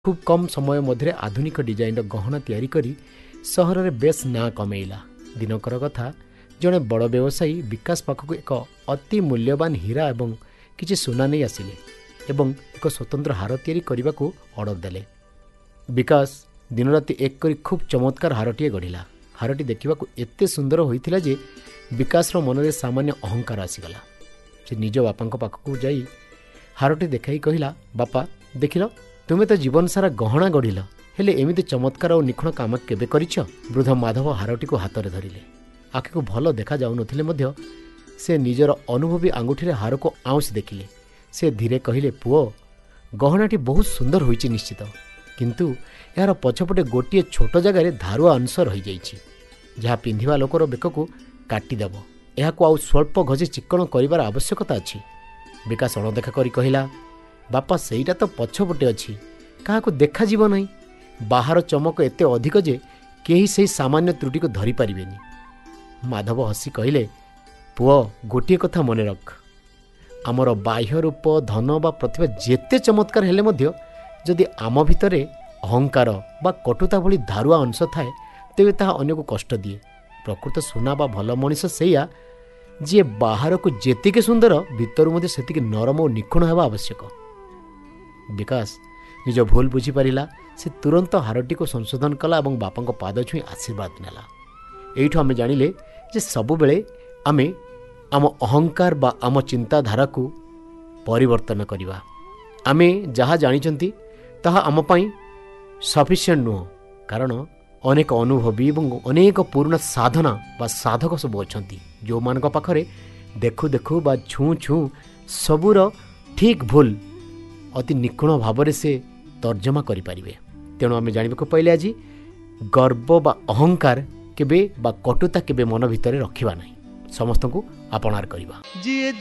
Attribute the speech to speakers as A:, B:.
A: खूब कम समय मध्य आधुनिक डिजाइन गहना तैयारी करी सहर में बेस ना कमेला। दिनकर कथा जड़े बड़ व्यवसायी विकास पाखक एक अति मूल्यवान हीरा एवं किसी सुना नहीं आसिले एवं एक स्वतंत्र हार तैयारी करने को ऑर्डर देले। विकास दिन राति एक करी खूब चमत्कार हारटीए गढ़िला। हारटी देखा एते सुंदर होता जे विकास मन में सामान्य अहंकार आसीगला। से निज बापा पाखक जाई हारटी देखाई कहला, बापा देखिल तुम्हें तो जीवन सारा गहना गढ़िल, हेले एमती चमत्कार और निखुण काम केबे करिछ? वृद्ध माधव हारटी को हाथ में धरिले। आखि को भल देखा जाउनथिले मध्य से निजर अनुभवी आंगुठी हार को आउंस देखिले। से धीरे कहले, पुओ गहनाटी बहुत सुंदर होइछि निश्चित, किंतु यार पछपटे गोटे छोट जगार धारुआ अंश रही जाइछि जहाँ पिंधिबा लोकर बेक को काटिदेव। एहाको आउ स्वल्प घसी चिक्कण करिवार आवश्यकता अछि। विकास अणदेखा करी कहला, बापा सेईटा तो पछपटे अछि, काहाको देखा जीव नहीं। बाहर चमक एते अधिक जे केही सेही सामान्य त्रुटि को धरि पारिबेनी। माधव हसी कहले, पुओ गोटे कथा मने रख, आमर बाह्य रूप धन बा प्रतिभा जेते चमत्कार हेले मध्य जदि आम भितरे अहंकार बा कटुता भली धारुआ अंश थाए तेबे ताहा अन्य को कष्ट दिए। प्रकृत सुना बा भल मनीष सेया जी बाहर को जेतिके सुंदर भितर मध्य सेतिके नरम और निखुण हेबा आवश्यक। विकास निज भूल बुझी पारिला। से तुरंत हारटी को संशोधन कला और बापा पाद छुई आशीर्वाद नेला। एठू आमे जानिले जे सबु बेले आमे आम अहंकार बा आम चिंताधारा को परिवर्तन करिवा। आमे जहाँ जानिचंती ताहा आम पई सफिशिएंट नुह, कारण अनेक अनुभवी और अनेक पूर्ण साधना बा साधक सब अछंती जो मानक पाखरे देखु देखु बा छू छू सबुर ठीक भूल अति निखुण भाव से तर्जमा करि परिबे। तेणु आमे जानिबाको पहिले आज गर्व बा अहंकार केबे बा कटुता केबे मन भितरे रखिबा नहीं, समस्त को अपनार करिबा।